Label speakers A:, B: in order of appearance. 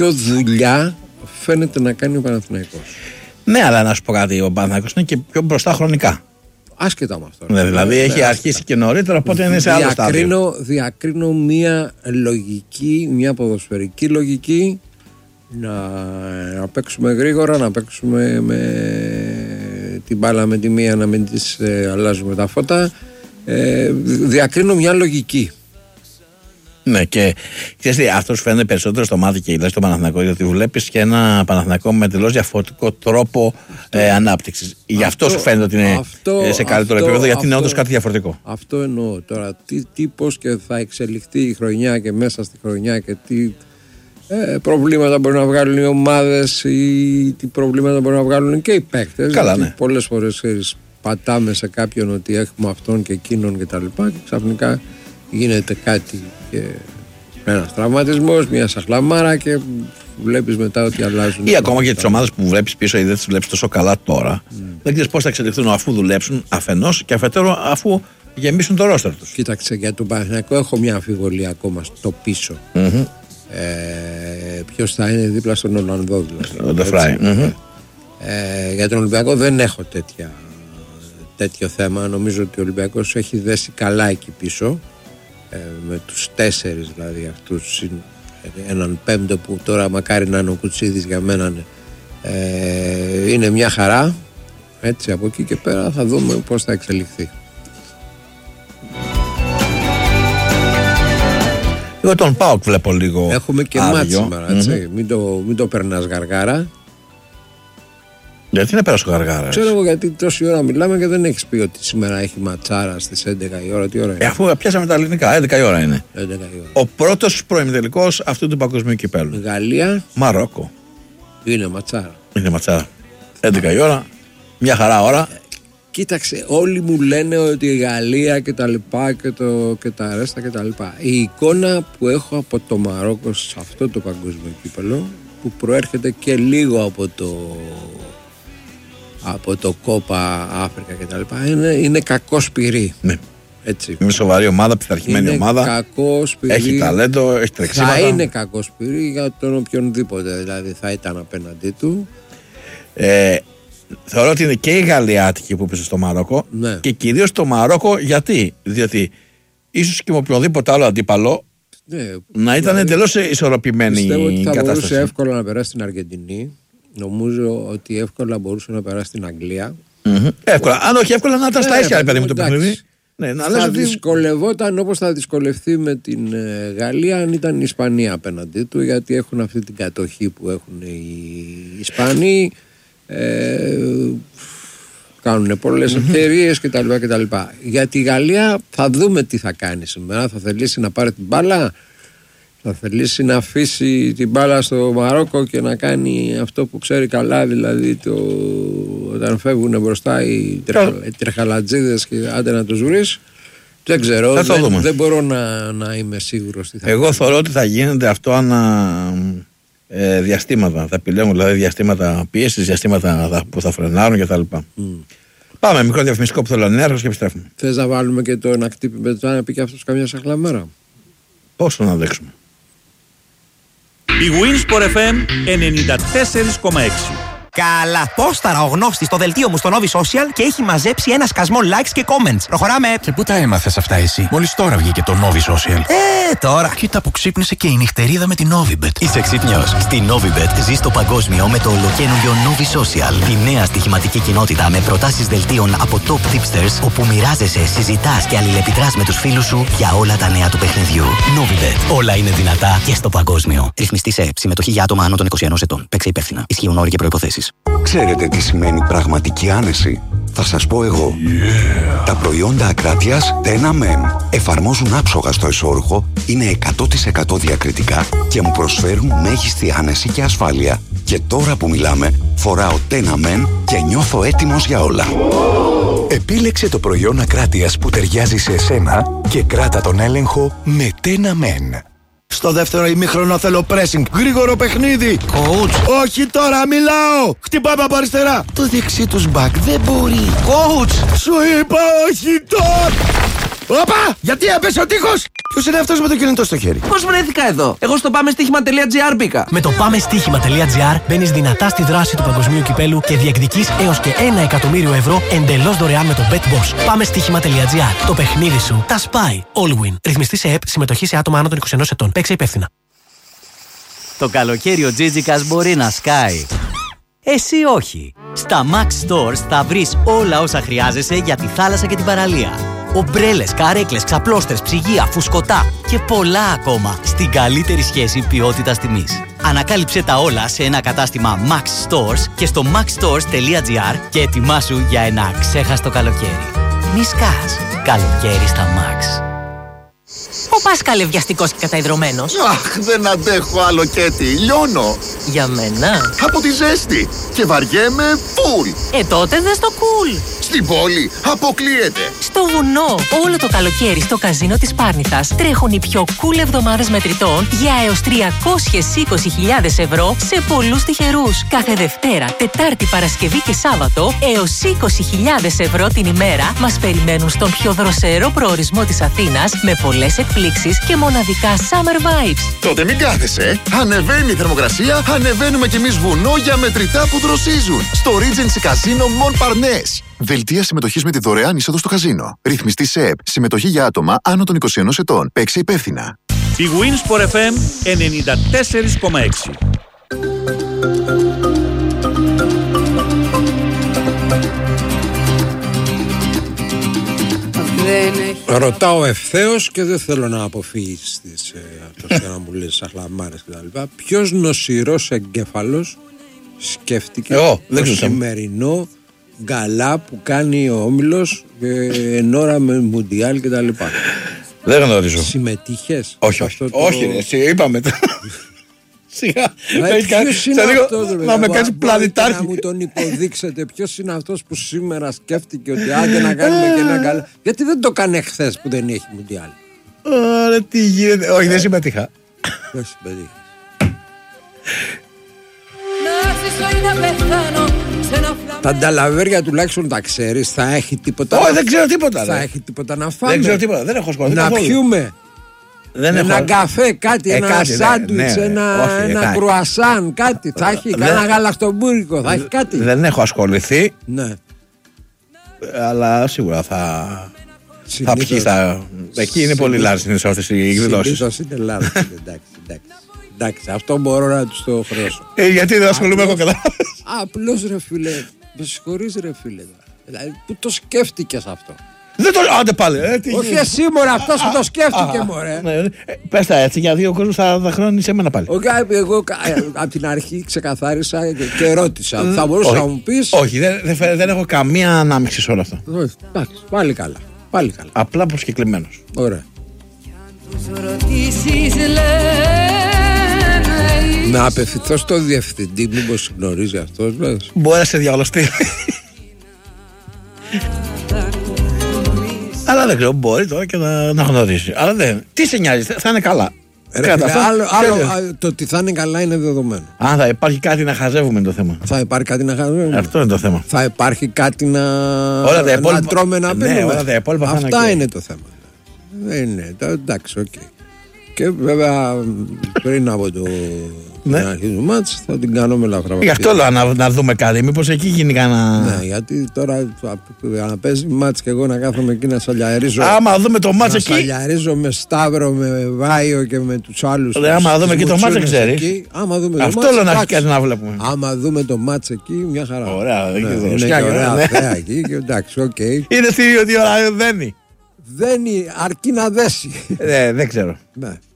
A: πιο δουλειά φαίνεται να κάνει ο Παναθηναϊκός.
B: Ναι, αλλά να σου πω κάτι, ο Παναθηναϊκός είναι και πιο μπροστά χρονικά.
A: Άσχετα με αυτό.
B: Ναι, δηλαδή έχει αρχίσει και νωρίτερα, οπότε είναι σε άλλο στάδιο.
A: Διακρίνω μια λογική, μια ποδοσφαιρική λογική, να παίξουμε γρήγορα, να παίξουμε με την μπάλα με τη μία, να μην τις αλλάζουμε τα φώτα. Διακρίνω μια λογική.
B: Ναι, και ξέρεις τι, αυτό σου φαίνεται περισσότερο στο μάτι και λες το Παναθηναϊκό, γιατί βλέπεις και ένα Παναθηναϊκό με τελώς διαφορετικό τρόπο ανάπτυξης. Γι' αυτό σου φαίνεται ότι είναι σε καλύτερο επίπεδο, γιατί είναι όντως κάτι διαφορετικό. Αυτό
A: εννοώ τώρα. Πώς και θα εξελιχθεί η χρονιά και μέσα στη χρονιά και τι προβλήματα μπορεί να βγάλουν οι ομάδες ή τι προβλήματα μπορεί να βγάλουν και οι παίκτες.
B: Καλά, ναι.
A: Πολλές φορές πατάμε σε κάποιον ότι έχουμε αυτόν και εκείνον και τα λοιπά και ξαφνικά γίνεται κάτι και ένας τραυματισμός, μια σαχλαμάρα και βλέπεις μετά ότι αλλάζουν.
B: Ή ακόμα και τις ομάδες που βλέπεις πίσω ή δεν τις βλέπεις τόσο καλά τώρα. Δεν ξέρεις πώς θα εξελιχθούν αφού δουλέψουν αφενός και αφετέρου αφού γεμίσουν το ρόστερ τους.
A: Κοίταξε, για τον Παναθηναϊκό έχω μια αμφιβολία ακόμα στο πίσω. Ποιος θα είναι δίπλα στον Ολλανδό δηλαδή. Για τον Ολυμπιακό δεν έχω τέτοιο θέμα. Νομίζω ότι ο Ολυμπιακός έχει δέσει καλά εκεί πίσω, με τους 4 δηλαδή αυτούς, έναν πέμπτο που τώρα μακάρι να είναι ο Κουτσίδης, για μένα είναι μια χαρά. Έτσι από εκεί και πέρα θα δούμε πώς θα εξελιχθεί.
B: Εγώ τον ΠΑΟΚ βλέπω λίγο.
A: Έχουμε και μάτς σήμερα, έτσι. Μην το περνάς γαργάρα.
B: Γιατί να πέρασε ο γαργάρα?
A: Ξέρω εγώ, γιατί τόση ώρα μιλάμε και δεν έχεις πει ότι σήμερα έχει ματσάρα στις 11 η ώρα. Τι ώρα είναι?
B: Αφού πιάσαμε τα ελληνικά, 11 η ώρα είναι.
A: 11 η ώρα.
B: Ο πρώτος προημιτελικός αυτού του παγκοσμίου κυπέλλου.
A: Γαλλία.
B: Μαρόκο.
A: Είναι ματσάρα.
B: 11 η ώρα. Μια χαρά ώρα.
A: Κοίταξε, όλοι μου λένε ότι η Γαλλία και τα λοιπά και τα ρέστα και τα λοιπά. Η εικόνα που έχω από το Μαρόκο σε αυτό το παγκόσμιο κύπελλο, που προέρχεται και λίγο από το Κόπα Αφρικα και τα λοιπά, είναι κακό σπυρί.
B: Ναι.
A: Έτσι.
B: Είναι σοβαρή ομάδα, πειθαρχημένη ομάδα.
A: Κακό σπυρί.
B: Έχει ταλέντο, έχει τρεξίματα.
A: Θα είναι κακό σπυρί για τον οποιονδήποτε, δηλαδή θα ήταν απέναντί του.
B: Θεωρώ ότι είναι και η Γαλλιάτικη που πέσε στο Μαρόκο, ναι, και κυρίως το Μαρόκο. Γιατί? Διότι ίσως και με οποιοδήποτε άλλο αντίπαλο, ναι, να ήταν εντελώς ισορροπημένη η κατάσταση. Πιστεύω ότι θα
A: μπορούσε εύκολα να περάσει στην Αργεντινή. Νομίζω ότι εύκολα μπορούσε να περάσει στην Αγγλία.
B: Εύκολα. Αν όχι εύκολα, να τα στάσει πια, παιδί μου, το παιχνίδι. Ναι,
A: θα δυσκολευόταν όπως θα δυσκολευτεί με την Γαλλία αν ήταν η Ισπανία απέναντί του, γιατί έχουν αυτή την κατοχή που έχουν οι Ισπανοί. Κάνουν πολλές ευκαιρίες κτλ. Για τη Γαλλία θα δούμε τι θα κάνει σήμερα. Θα θελήσει να πάρει την μπάλα, θα θελήσει να αφήσει την μπάλα στο Μαρόκο και να κάνει αυτό που ξέρει καλά, δηλαδή όταν φεύγουν μπροστά οι τρεχαλατζίδες και άντε να τους βρεις. Δεν ξέρω, δεν μπορώ να είμαι σίγουρος τι θα
B: Εγώ
A: κάνει.
B: θεωρώ ότι θα γίνεται αυτό διαστήματα. Θα επιλέγουν δηλαδή διαστήματα πίεσης, διαστήματα που θα φρενάρουν κτλ. Πάμε μικρό διαφημιστικό που θέλω να έρθω και επιστρέφουμε.
A: Θες να βάλουμε και το ένα κτύπη με το να πει και αυτός καμιά σαχλαμέρα?
B: Πόσο να δέξουμε?
C: Η Winsport FM 94,6.
D: Καλά, πόσταρα ο Γνώστης στο δελτίο μου στο Novi Social και έχει μαζέψει ένα σκασμό likes και comments. Προχωράμε!
E: Και πού τα έμαθες αυτά εσύ? Μόλις τώρα βγήκε το Novi Social.
D: Τώρα.
E: Κοίτα που ξύπνησε και η νυχτερίδα με την Novibet.
F: Είσαι ξύπνιος? Στη Novibet ζεις το παγκόσμιο με το ολοκαίνουργιο Novi Social. Τη νέα στοιχηματική κοινότητα με προτάσεις δελτίων από top tipsters, όπου μοιράζεσαι, συζητάς και αλληλεπιδράς με τους φίλους σου για όλα τα νέα του παιχνιδιού. Novibet. Όλα είναι δυνατά και στο παγκόσμιο. Ρυθμιστή σε συμμετοχή για άτομα άνω των 21 ετών. Παίξε υπεύθυνα. Ισχύουν όροι και προϋποθέσεις.
G: Ξέρετε τι σημαίνει πραγματική άνεση? Θα σας πω εγώ. Τα προϊόντα Ακράτειας Tena Men εφαρμόζουν άψογα στο εσώρουχο, είναι 100% διακριτικά και μου προσφέρουν μέγιστη άνεση και ασφάλεια. Και τώρα που μιλάμε, φοράω Tena Men και νιώθω έτοιμος για όλα.
H: Επίλεξε το προϊόν Ακράτειας που ταιριάζει σε εσένα και κράτα τον έλεγχο με Tena Men.
I: Στο δεύτερο ημίχρονο θέλω pressing. Γρήγορο παιχνίδι.
D: Coach.
I: Όχι τώρα, μιλάω. Χτυπάμε από αριστερά.
D: Το δεξί τους μπακ δεν μπορεί.
I: Coach. Σου είπα όχι τώρα. Όπα, γιατί έπεσε ο τείχος. Ποιος είναι αυτός με το κινητό στο χέρι?
J: Πώς βρέθηκα εδώ? Εγώ στο πάμεστοίχημα.gr μπήκα.
K: Με το πάμεστοίχημα.gr μπαίνεις δυνατά στη δράση του παγκοσμίου κυπέλου και διεκδικείς έως και 1 εκατομμύριο ευρώ εντελώς δωρεάν με το BetBoss. Πάμεστοίχημα.gr. Το παιχνίδι σου τα σπάει. Allwin. Ρυθμιστή σε ΕΠ. Συμμετοχή σε άτομα άνω των 21 ετών. Παίξε υπεύθυνα.
L: Το καλοκαίρι ο Τζίτζικας μπορεί να σκάει. Εσύ όχι. Στα Max Stores θα βρεις όλα όσα χρειάζεσαι για τη θάλασσα και την παραλία. Ομπρέλες, καρέκλες, ξαπλώστρες, ψυγεία, φουσκωτά και πολλά ακόμα στην καλύτερη σχέση ποιότητας τιμής. Ανακάλυψε τα όλα σε ένα κατάστημα Max Stores και στο maxstores.gr και ετοιμάσου για ένα αξέχαστο καλοκαίρι. Μη σκάς. Καλοκαίρι στα Max.
M: Ο Πάσκαλε βιαστικός και καταϊδρωμένος.
N: Αχ, δεν αντέχω άλλο Κέτι, λιώνω.
M: Για μένα.
N: Από τη ζέστη και βαριέμαι φουλ.
M: Τότε δες το cool.
N: Στην πόλη αποκλείεται.
M: Στο βουνό, όλο το καλοκαίρι στο καζίνο της Πάρνηθας τρέχουν οι πιο cool εβδομάδες μετρητών για έως 320.000 ευρώ σε πολλούς τυχερούς. Κάθε Δευτέρα, Τετάρτη, Παρασκευή και Σάββατο έως 20.000 ευρώ την ημέρα μας περιμένουν στον πιο δροσερό προορισμό της Αθήνας με πολλές εκπλήξεις και μοναδικά summer vibes.
N: Τότε μην κάθεσαι. Ανεβαίνει η θερμοκρασία, ανεβαίνουμε κι εμείς βουνό για μετρητά που δροσίζουν. Στο Regency Casino Mon Parnasse. Δελτία συμμετοχής με τη δωρεάν είσοδο στο καζίνο. Ρυθμιστή σε ΕΠ. Συμμετοχή για άτομα άνω των 21 ετών. Παίξε υπεύθυνα.
C: Η Winsport FM 94,6.
A: Ρωτάω ευθέως και δεν θέλω να αποφύγεις αυτός να μου λες αχλαμάρες κτλ. Ποιος νοσηρός εγκέφαλος σκέφτηκε το σημερινό γκαλά που κάνει ο Όμιλος εν ώρα με Μουντιάλ κτλ.
B: Δεν γνωρίζω.
A: Συμμετείχες?
B: Όχι, όχι, εσύ είπαμε. Σιγά.
A: Ποιος είναι αυτός,
B: να με κάνεις πλανητάρχη.
A: Να μου τον υποδείξετε. Ποιος είναι αυτός που σήμερα σκέφτηκε ότι άντε να κάνουμε και ένα γκαλά? Γιατί δεν το κάνει χθες που δεν έχει Μουντιάλ?
B: Ωραία, τι γίνεται? Όχι, δεν συμμετείχα.
A: Δεν συμμετείχα. Τα νταλαβέρια τουλάχιστον τα ξέρεις? Θα έχει τίποτα?
B: Όχι, δεν ξέρω τίποτα.
A: Θα έχει τίποτα να φάμε?
B: Δεν ξέρω τίποτα, δεν έχω σχολείο.
A: Να πιούμε? Ένα καφέ, κάτι, ένα σάντουιτς, ένα κρουασάν, κάτι. Θα έχει κανένα γαλακτομπούρικο, θα έχει κάτι?
B: Δεν έχω ασχοληθεί.
A: Ναι.
B: Αλλά σίγουρα θα πιει. Εκεί είναι πολύ λάθος αυτές οι εκδηλώσεις.
A: Συνήθως είναι λάθος. Εντάξει, αυτό μπορώ να τους το χρεώσω.
B: Γιατί δεν ασχολούμαι εγώ καλά?
A: Απλώς ρε φίλε, με συγχωρείς ρε φίλε. Δηλαδή, πού το σκέφτηκες αυτό?
B: Δεν το λέω, άντε πάλι.
A: Όχι εσύ μωρέ, αυτός που το σκέφτηκε μωρέ.
B: Πες τα έτσι, γιατί ο κόσμος θα χρώνει σε μένα πάλι.
A: Εγώ από την αρχή ξεκαθάρισα και ρώτησα. Θα μπορούσα να μου πεις?
B: Όχι, δεν έχω καμία ανάμειξη σε όλο αυτό.
A: Εντάξει, πάλι καλά.
B: Απλά προσκεκλημένος.
A: Ωραία. Να απευθυνθώ στο διευθυντή, μήπως γνωρίζει αυτός?
B: Μπορεί να σε διαγνωστεί. Αλλά δεν ξέρω, μπορεί τώρα και να γνωρίσει. Αλλά δεν. Τι σε νοιάζει, θα είναι καλά.
A: Το ότι θα είναι καλά είναι δεδομένο.
B: Αν θα υπάρχει κάτι να χαζεύουμε το θέμα.
A: Θα υπάρχει κάτι να χαζεύουμε.
B: Αυτό είναι το θέμα.
A: Θα υπάρχει κάτι να τρώμε να πίνουμε.
B: Ναι, όλα τα υπόλοιπα.
A: Αυτά είναι το θέμα. Είναι, εντάξει, οκ. Και βέβαια πριν από το αρχή του μάτς θα την κάνω με ελαφρά.
B: Γι' αυτό λέω να δούμε κάτι, μήπως εκεί γίνει κανένα.
A: Ναι, γιατί τώρα να παίζει μάτς και εγώ να κάθομαι εκεί να σαλιαρίζω.
B: Άμα δούμε το μάτς εκεί.
A: Να σαλιαρίζω με Σταύρο, με Βάιο και με τους άλλους.
B: Άμα δούμε και το μάτς δεν ξέρεις. Αυτό λέω να έχει κάτι να βλέπουμε.
A: Άμα δούμε το μάτς εκεί, μια χαρά.
B: Ωραία, δεν
A: είναι ωραία θέα εκεί και εντάξει, οκ.
B: Είναι στη 2 ώρα, δένει.
A: Δένει αρκεί να δέσει.
B: Δεν ξέρω.
A: Ναι.